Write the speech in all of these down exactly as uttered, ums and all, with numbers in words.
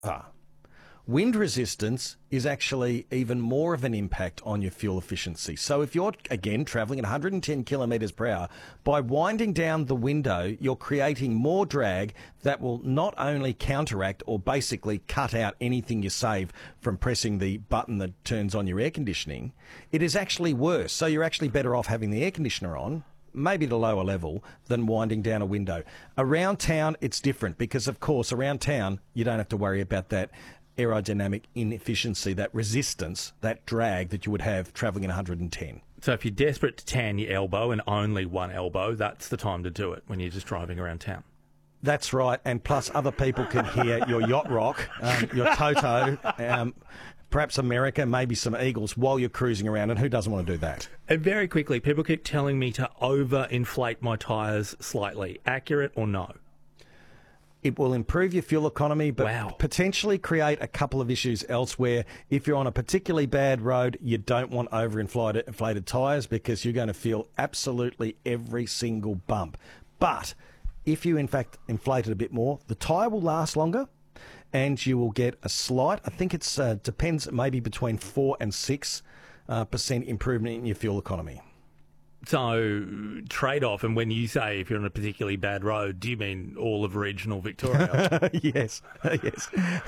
Ah. Wind resistance is actually even more of an impact on your fuel efficiency. So if you're, again, travelling at one hundred ten kilometres per hour, by winding down the window, you're creating more drag that will not only counteract or basically cut out anything you save from pressing the button that turns on your air conditioning. It is actually worse. So you're actually better off having the air conditioner on, maybe at a lower level, than winding down a window. Around town, it's different because, of course, around town, you don't have to worry about that aerodynamic inefficiency, that resistance, that drag that you would have travelling at one hundred ten. So if you're desperate to tan your elbow and only one elbow, that's the time to do it when you're just driving around town. That's right, and plus other people can hear your yacht rock, um, your Toto, um, perhaps America, maybe some Eagles while you're cruising around, and who doesn't want to do that? And very quickly, people keep telling me to over-inflate my tyres slightly. Accurate or no? It will improve your fuel economy, but Wow. potentially create a couple of issues elsewhere. If you're on a particularly bad road, you don't want overinflated inflated tyres because you're going to feel absolutely every single bump. But if you, in fact, inflate it a bit more, the tyre will last longer and you will get a slight, I think it's uh, depends, maybe between four and six uh, percent improvement in your fuel economy. So, trade-off, and when you say if you're on a particularly bad road, do you mean all of regional Victoria? Yes, yes.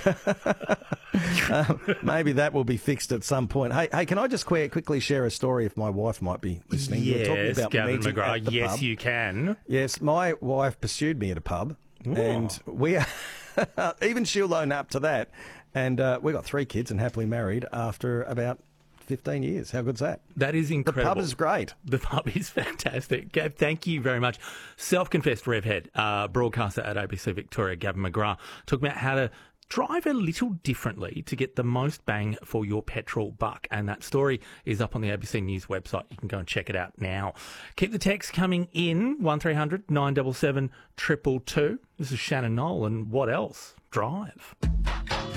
um, maybe that will be fixed at some point. Hey, hey, can I just quick, quickly share a story if my wife might be listening? You were talking Yes, about Gavin meeting McGrath, at the yes, pub. you can. Yes, my wife pursued me at a pub, Ooh. and we are, even she'll own up to that. And uh, we got three kids and happily married after about fifteen years. How good's that? That is incredible. The pub is great. The pub is fantastic. Gav, thank you very much. Self-confessed revhead, uh, broadcaster at A B C Victoria, Gavin McGrath, talking about how to drive a little differently to get the most bang for your petrol buck. And that story is up on the A B C News website. You can go and check it out now. Keep the text coming in, one three hundred nine seven seven two two two. This is Shannon Knoll, and what else? Drive.